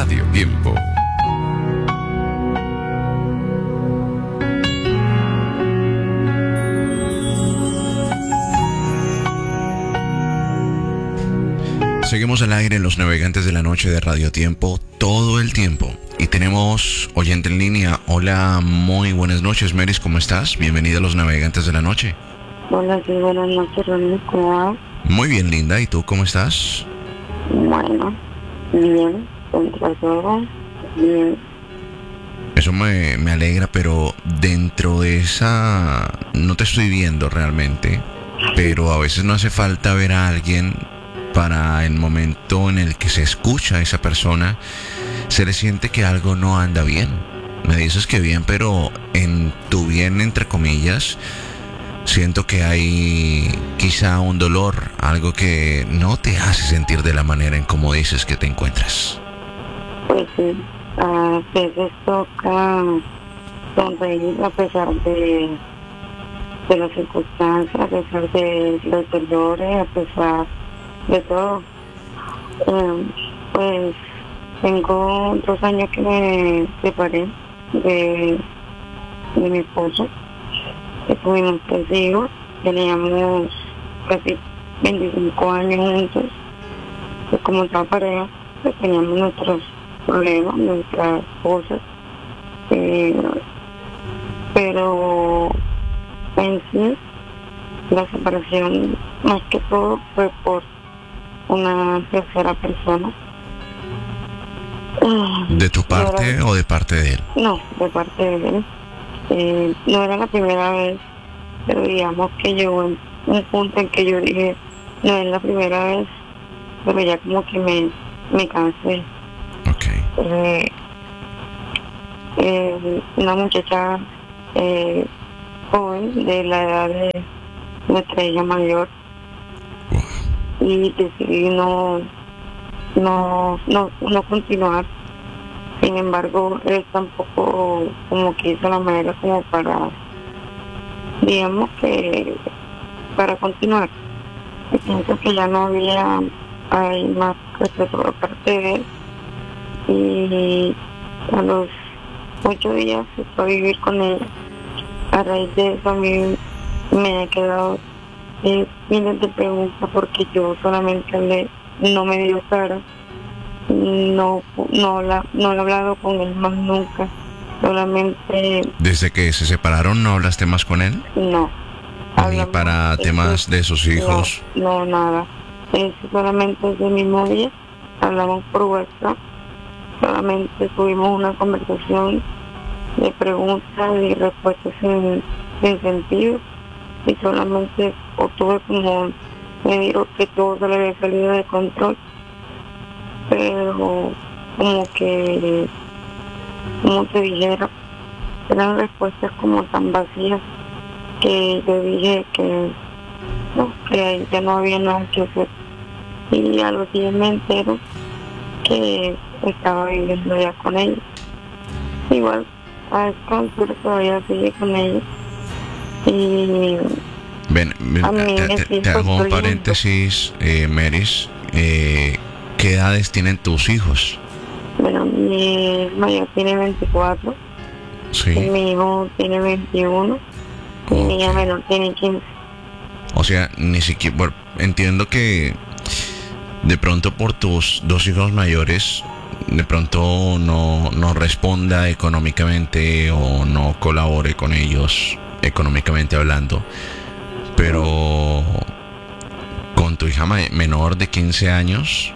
Radio Tiempo. Seguimos al aire en los navegantes de la noche de Radio Tiempo todo el tiempo. Y tenemos oyente en línea. Hola, muy buenas noches, Meris, ¿cómo estás? Bienvenida a los navegantes de la noche. Hola, sí, buenas noches, Ronnie, ¿cómo vas? Muy bien, linda, ¿y tú cómo estás? Bueno, bien, contra todo, bien. Eso me alegra, pero dentro de esa... No te estoy viendo realmente, pero a veces no hace falta ver a alguien para el momento en el que se escucha a esa persona, se le siente que algo no anda bien. Me dices que bien, pero en tu bien, entre comillas, siento que hay quizá un dolor, algo que no te hace sentir de la manera en como dices que te encuentras. Pues sí, a veces toca sonreír a pesar de las circunstancias, a pesar de los dolores, a pesar de todo. Pues tengo 2 años que me separé de mi esposo, que tuvimos 3 hijos, teníamos casi 25 años juntos, pues como toda pareja, pues teníamos nuestros problemas, nuestras cosas, pero en sí la separación más que todo fue por una tercera persona. ¿De tu parte o de parte de él? No, de parte de él. No era la primera vez, pero digamos que llegó en un punto en que yo dije, no es la primera vez, pero ya como que me cansé. Okay. Una muchacha joven de la edad de nuestra hija mayor, Wow. y decidí no continuar. Sin embargo, él tampoco como que hizo la manera como para, digamos que, para continuar. Y pienso que ya no había hay más respeto por parte de él. Y a los 8 días se fue a vivir con él. A raíz de eso a mí me ha quedado miles de preguntas porque yo solamente no me dio cara. No he hablado con él más nunca, solamente... ¿Desde que se separaron no hablaste más con él? No. Ni para temas de sus hijos. No, nada. Solamente ese mismo día hablamos por WhatsApp, solamente tuvimos una conversación de preguntas y respuestas sin sentido, y solamente obtuve como, me dijo que todo se le había salido de control, pero como que, como te dijera, eran respuestas como tan vacías que yo dije que no, que ya no había nada que hacer. Y a los días me entero que estaba viviendo ya con ella. Igual a esta altura todavía sigue con ella. Y Ven, a mí te hago un paréntesis, Meris. ¿Qué edades tienen tus hijos? Bueno, mi mayor tiene 24, Sí. y mi hijo tiene 21, y mi hija menor tiene 15. O sea, ni siquiera... Bueno, entiendo que de pronto por tus 2 hijos mayores, de pronto no responda económicamente o no colabore con ellos económicamente hablando, pero con tu hija menor de 15 años...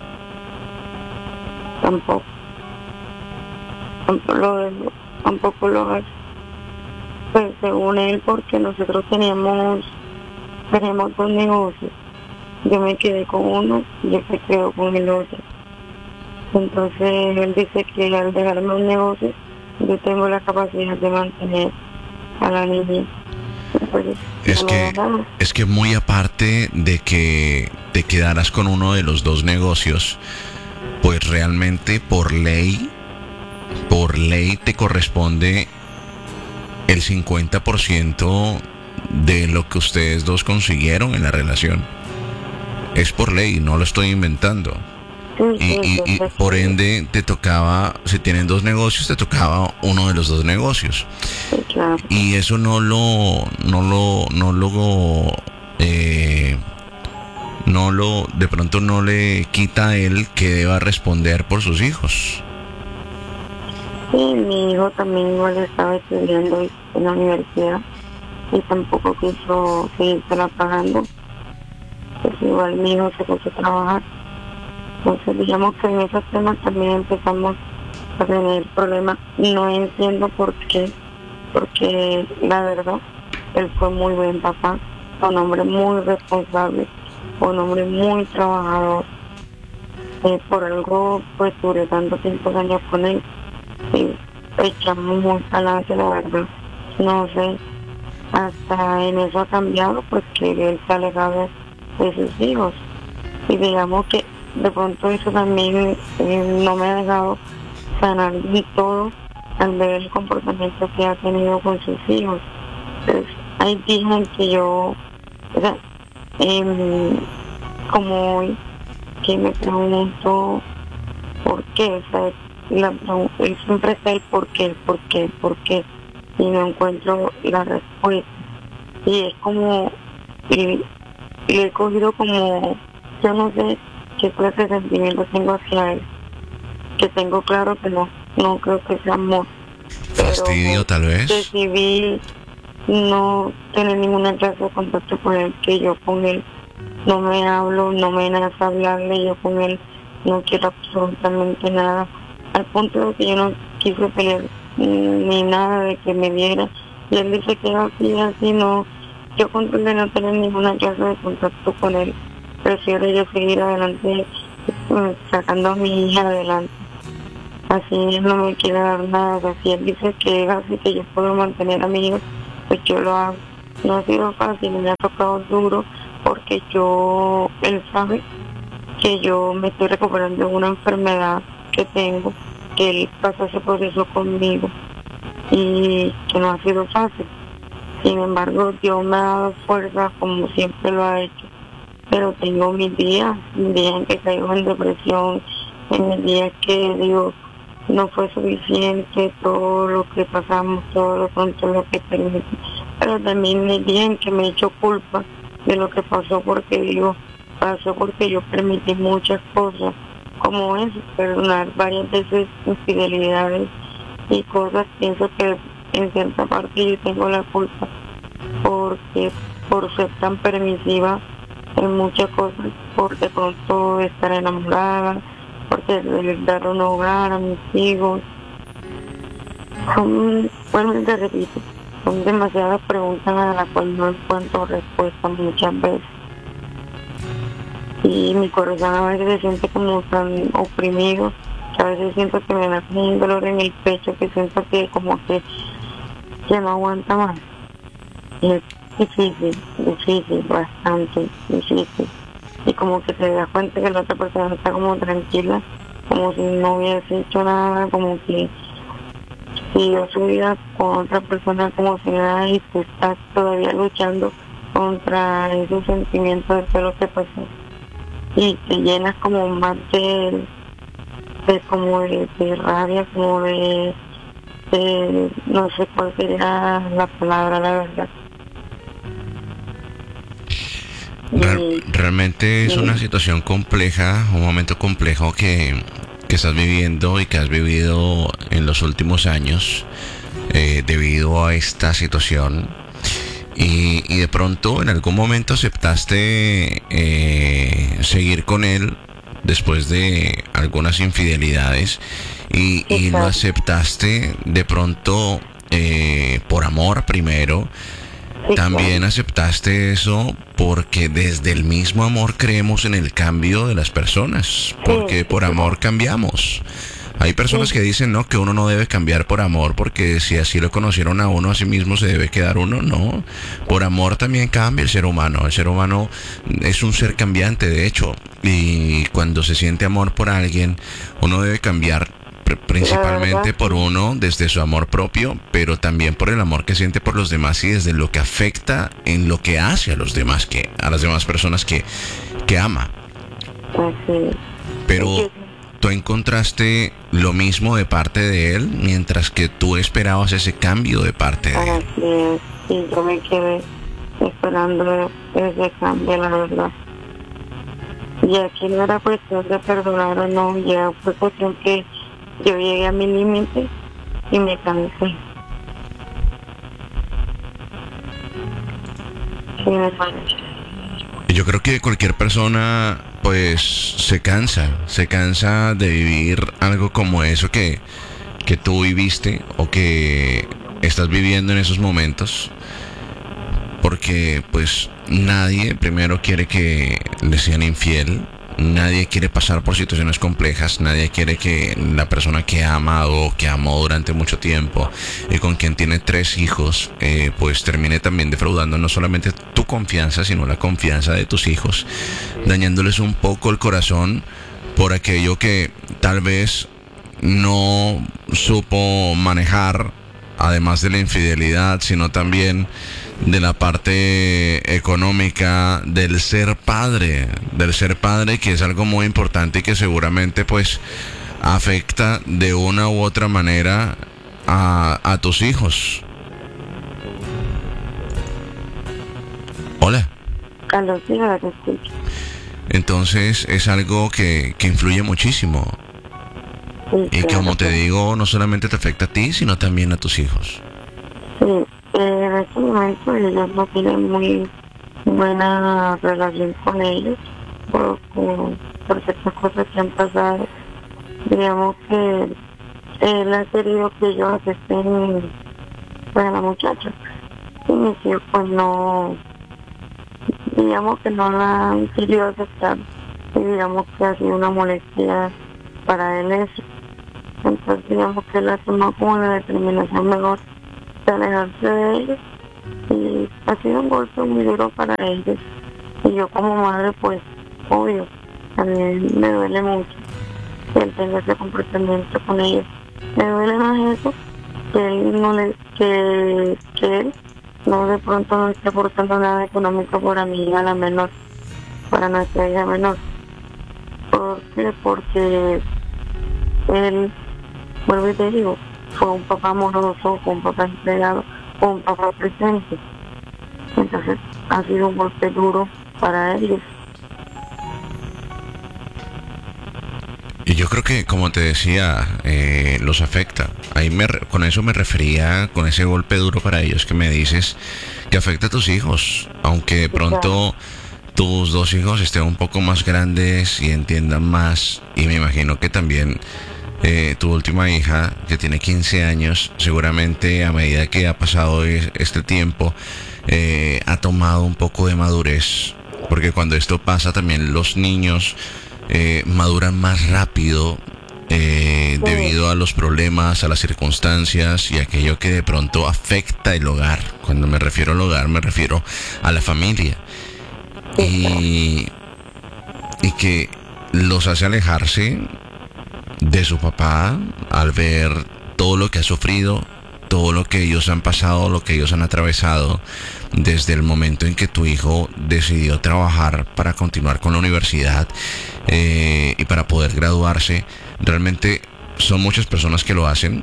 Tampoco lo hace. Pues según él, porque nosotros tenemos 2 negocios. Yo me quedé con uno y él se quedó con el otro. Entonces él dice que al dejarme un negocio, yo tengo la capacidad de mantener a la niña. Entonces, Es que muy aparte de que te quedaras con uno de los 2 negocios, pues realmente por ley te corresponde el 50% de lo que ustedes 2 consiguieron en la relación. Es por ley, no lo estoy inventando. Sí, y por ende te tocaba, si tienen dos negocios, te tocaba uno de los dos negocios. sí, claro. Y eso de pronto no le quita a él que deba responder por sus hijos. Sí, mi hijo también igual estaba estudiando en la universidad y tampoco quiso seguírsela pagando. Pues igual mi hijo se puso a trabajar. Entonces digamos que en esos temas también empezamos a tener problemas. No entiendo por qué, porque la verdad, él fue muy buen papá, fue un hombre muy responsable, fue un hombre muy trabajador. Por algo pues duré tanto tiempo años con él y echamos muy balance, la verdad. No sé, hasta en eso ha cambiado, pues que él se ha alejado de sus hijos. Y digamos que de pronto eso también no me ha dejado sanar del todo al ver el comportamiento que ha tenido con sus hijos. Pues hay días en que yo, o sea, como hoy, que me pregunto por qué, o sea, él siempre está el por qué, y no encuentro la respuesta. Y es como, y le he cogido como, yo no sé qué clase de sentimientos tengo hacia él, que tengo claro que no creo que sea amor. Fastidio, tal vez. Decidí no tener ninguna clase de contacto con él, que yo con él no me hablo, no me nace hablarle, yo con él no quiero absolutamente nada, al punto de que yo no quise pelear ni nada de que me diera, y él dice que así no, yo con tal de no tener ninguna clase de contacto con él, prefiero yo seguir adelante, sacando a mi hija adelante. Así él no me quiere dar nada, o sea, si él dice que es así que yo puedo mantener a mi hijo, pues yo lo hago. No ha sido fácil, me ha tocado duro, porque él sabe que yo me estoy recuperando de una enfermedad que tengo, que él pasó ese proceso conmigo y que no ha sido fácil. Sin embargo, Dios me ha dado fuerza como siempre lo ha hecho, pero tengo mis días en que caigo en depresión, en mis días que digo, no fue suficiente todo lo que pasamos, todo lo pronto lo que permití, pero también mis días en que me echo culpa de lo que pasó, porque digo, pasó porque yo permití muchas cosas, como eso, perdonar varias veces infidelidades y cosas. Pienso que en cierta parte yo tengo la culpa, porque por ser tan permisiva en muchas cosas, por de pronto estar enamorada, porque dar un hogar a mis hijos. Bueno, te repito, son demasiadas preguntas a las cuales no encuentro respuesta muchas veces. Y mi corazón a veces se siente como tan oprimido, que a veces siento que me da como un dolor en el pecho, que siento que como que no aguanta más. Y es difícil, bastante difícil. Y como que te das cuenta que la otra persona está como tranquila, como si no hubiese hecho nada, como que siguió su vida con otra persona como si nada, y tú estás todavía luchando contra esos sentimientos de todo lo que pasó. Y te llenas como más de rabia, como de no sé cuál sería la palabra, la verdad. Realmente es una situación compleja, un momento complejo que estás viviendo y que has vivido en los últimos años debido a esta situación. Y de pronto en algún momento aceptaste seguir con él después de algunas infidelidades y lo aceptaste de pronto por amor primero. También aceptaste eso porque desde el mismo amor creemos en el cambio de las personas, porque por amor cambiamos. Hay personas que dicen no, que uno no debe cambiar por amor, porque si así lo conocieron a uno, a sí mismo se debe quedar uno. No, por amor también cambia el ser humano. El ser humano es un ser cambiante, de hecho, y cuando se siente amor por alguien, uno debe cambiar principalmente por uno desde su amor propio, pero también por el amor que siente por los demás y desde lo que afecta en lo que hace a los demás, a las demás personas que ama. Pero tú encontraste lo mismo de parte de él, mientras que tú esperabas ese cambio de parte de él. Así es, sí, yo me quedé esperando ese cambio, la verdad. Y aquí no era cuestión de perdonar o no, ya fue cuestión que yo llegué a mi límite y me cansé. Sí, me parece. Yo creo que cualquier persona pues se cansa de vivir algo como eso que tú viviste o que estás viviendo en esos momentos, porque pues nadie primero quiere que le sean infiel, nadie quiere pasar por situaciones complejas, nadie quiere que la persona que ama o que amó durante mucho tiempo y con quien tiene 3 hijos, pues termine también defraudando no solamente tu confianza, sino la confianza de tus hijos, dañándoles un poco el corazón por aquello que tal vez no supo manejar, además de la infidelidad, sino también de la parte económica del ser padre, que es algo muy importante y que seguramente pues afecta de una u otra manera a tus hijos. Hola. Carlos, sí, ahora te escucho. Entonces es algo que influye muchísimo. Sí, Y claro, como te pues. digo, no solamente te afecta a ti, sino también a tus hijos. Sí, en este momento ellos no tienen muy buena relación con ellos por ciertas cosas que han pasado. Digamos que él ha querido que ellos acepten pues, a la muchacha. Y mis hijos pues no, digamos que no la han querido aceptar. Y digamos que ha sido una molestia para él eso. Entonces digamos que él ha tomado como la determinación mejor de alejarse de ellos y ha sido un golpe muy duro para ellos. Y yo como madre pues obvio, también me duele mucho que él tenga ese comportamiento con ellos. Me duele más eso que él no le, que él no de pronto no esté aportando nada económico para mi hija la menor, para nuestra hija menor. ¿Por qué? Porque él, vuelvo y te digo, fue un papá amoroso, fue un papá entregado, fue un papá presente. Entonces ha sido un golpe duro para ellos. Y yo creo que, como te decía, los afecta. Con eso me refería, con ese golpe duro para ellos que me dices, que afecta a tus hijos. Aunque de pronto tus 2 hijos estén un poco más grandes y entiendan más. Y me imagino que también tu última hija, que tiene 15 años, seguramente a medida que ha pasado este tiempo, ha tomado un poco de madurez. Porque cuando esto pasa también los niños maduran más rápido debido a los problemas, a las circunstancias y aquello que de pronto afecta el hogar. Cuando me refiero al hogar, me refiero a la familia. Y que los hace alejarse de su papá al ver todo lo que ha sufrido, todo lo que ellos han pasado, lo que ellos han atravesado desde el momento en que tu hijo decidió trabajar para continuar con la universidad y para poder graduarse. Realmente son muchas personas que lo hacen,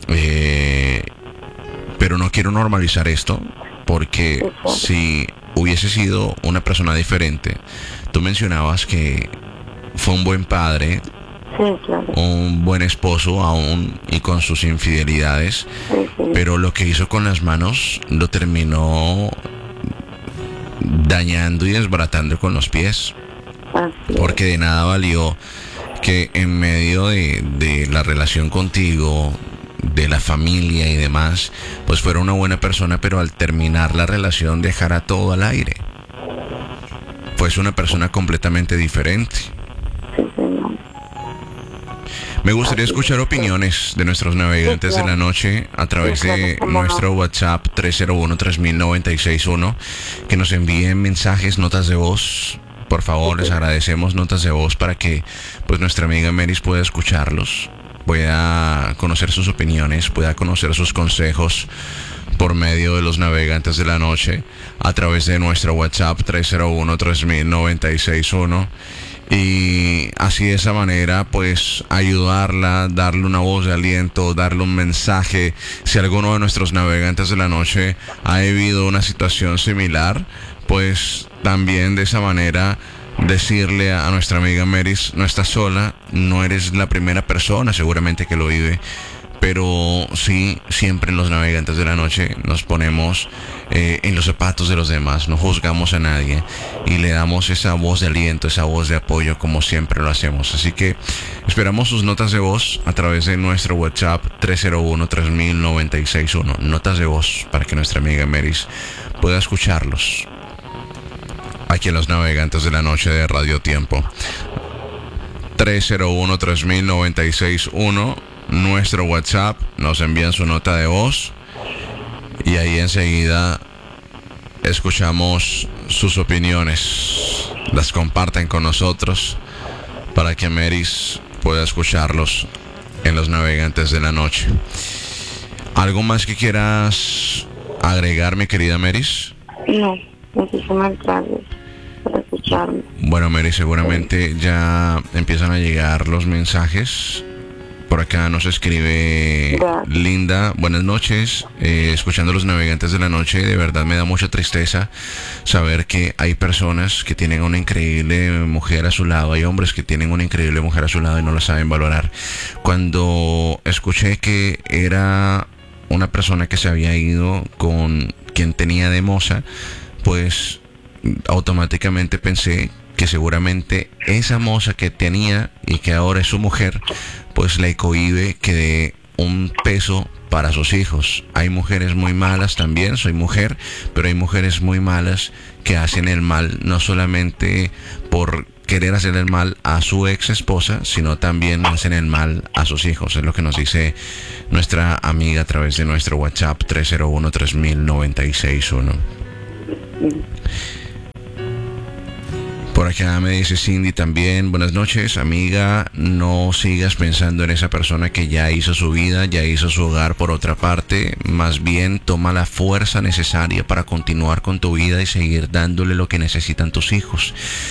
pero no quiero normalizar esto, porque si hubiese sido una persona diferente, tú mencionabas que fue un buen padre, Sí, claro. un buen esposo aún y con sus infidelidades, Sí, sí. pero lo que hizo con las manos lo terminó dañando y desbaratando con los pies, Así es. porque de nada valió que en medio de la relación contigo, de la familia y demás, pues fuera una buena persona, pero al terminar la relación dejara todo al aire. Pues una persona completamente diferente. Sí, señor. Me gustaría escuchar opiniones de nuestros navegantes de la noche a través de nuestro WhatsApp 301-3000-961, que nos envíen mensajes, notas de voz. Por favor, les agradecemos notas de voz para que pues nuestra amiga Meris pueda escucharlos, pueda conocer sus opiniones, pueda conocer sus consejos por medio de los navegantes de la noche a través de nuestro WhatsApp 301-3000-961. y así de esa manera pues ayudarla, darle una voz de aliento, darle un mensaje. Si alguno de nuestros navegantes de la noche ha vivido una situación similar, pues también de esa manera decirle a nuestra amiga Meris: no estás sola, no eres la primera persona seguramente que lo vive, pero sí, siempre en los navegantes de la noche nos ponemos en los zapatos de los demás, no juzgamos a nadie y le damos esa voz de aliento, esa voz de apoyo como siempre lo hacemos. Así que esperamos sus notas de voz a través de nuestro WhatsApp 301-3000-961. Notas de voz para que nuestra amiga Meris pueda escucharlos aquí en los navegantes de la noche de Radio Tiempo. 301-3000-961, nuestro WhatsApp. Nos envían su nota de voz y ahí enseguida escuchamos sus opiniones, las comparten con nosotros para que Meris pueda escucharlos en los navegantes de la noche. ¿Algo más que quieras agregar, mi querida Meris? No, muchísimas gracias por escucharme. Bueno, Meris, seguramente ya empiezan a llegar los mensajes. Por acá nos escribe Linda: buenas noches, escuchando los navegantes de la noche, de verdad me da mucha tristeza saber que hay personas que tienen una increíble mujer a su lado, hay hombres que tienen una increíble mujer a su lado y no la saben valorar. Cuando escuché que era una persona que se había ido con quien tenía de moza, pues automáticamente pensé que seguramente esa moza que tenía y que ahora es su mujer, pues le cohíbe que dé un peso para sus hijos. Hay mujeres muy malas también, soy mujer, pero hay mujeres muy malas que hacen el mal no solamente por querer hacer el mal a su ex esposa, sino también hacen el mal a sus hijos. Es lo que nos dice nuestra amiga a través de nuestro WhatsApp 301-3000-961. Por acá me dice Cindy también: buenas noches, amiga, no sigas pensando en esa persona que ya hizo su vida, ya hizo su hogar por otra parte, más bien toma la fuerza necesaria para continuar con tu vida y seguir dándole lo que necesitan tus hijos.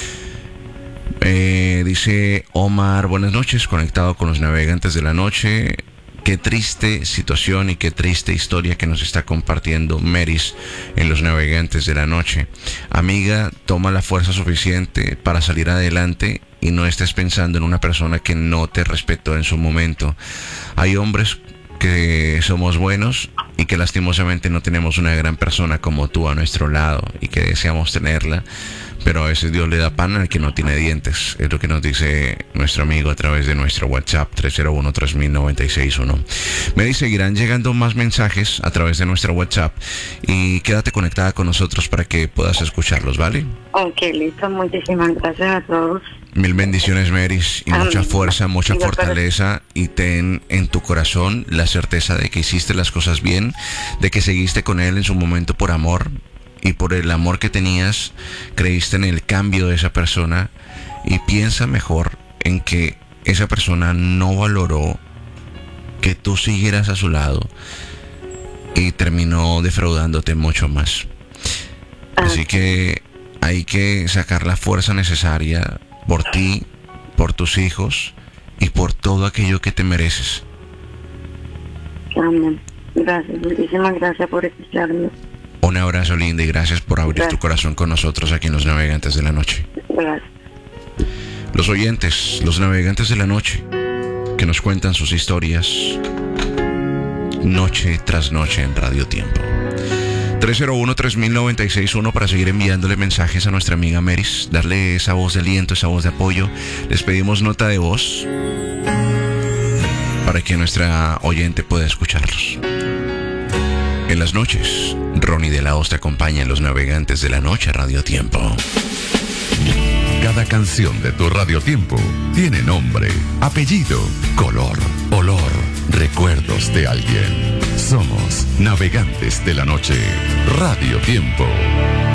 Dice Omar: buenas noches, conectado con los navegantes de la noche. Qué triste situación y qué triste historia que nos está compartiendo Meris en los navegantes de la noche. Amiga, toma la fuerza suficiente para salir adelante y no estés pensando en una persona que no te respetó en su momento. Hay hombres que somos buenos y que lastimosamente no tenemos una gran persona como tú a nuestro lado y que deseamos tenerla, pero a veces Dios le da pan al que no tiene dientes. Es lo que nos dice nuestro amigo a través de nuestro WhatsApp 301-3000-961. Me dice: seguirán llegando más mensajes a través de nuestro WhatsApp y quédate conectada con nosotros para que puedas escucharlos, ¿vale? Ok, listo. Muchísimas gracias a todos. Mil bendiciones, Meris, y mucha fuerza, mucha fortaleza, y ten en tu corazón la certeza de que hiciste las cosas bien, de que seguiste con él en su momento por amor, y por el amor que tenías, creíste en el cambio de esa persona, y piensa mejor en que esa persona no valoró que tú siguieras a su lado y terminó defraudándote mucho más. Así que hay que sacar la fuerza necesaria por ti, por tus hijos y por todo aquello que te mereces. Amén. Gracias, muchísimas gracias por escucharme. Un abrazo, linda, y gracias por abrir tu corazón con nosotros aquí en Los Navegantes de la Noche. Gracias. Los oyentes, los navegantes de la noche, que nos cuentan sus historias noche tras noche en Radio Tiempo. 301-3000-961 para seguir enviándole mensajes a nuestra amiga Meris, darle esa voz de aliento, esa voz de apoyo. Les pedimos nota de voz para que nuestra oyente pueda escucharlos. En las noches, Ronnie de la Hoz te acompaña en Los Navegantes de la Noche, Radio Tiempo. Cada canción de tu Radio Tiempo tiene nombre, apellido, color, olor, recuerdos de alguien. Somos Navegantes de la Noche, Radio Tiempo.